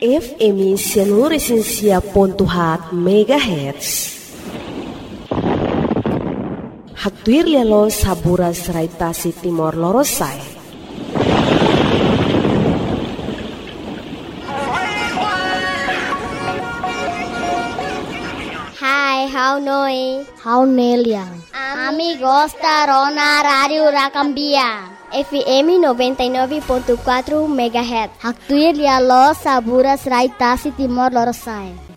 FM 106.7 MHz. Haktuir lialo saburas raitasi Timor Lorosai. Hai, how noi? How neliang? Amigos da Rona Radio Rakambia. FM 99.4 MHz. Haktuir lialo saburas raitasi Timor Lorosai.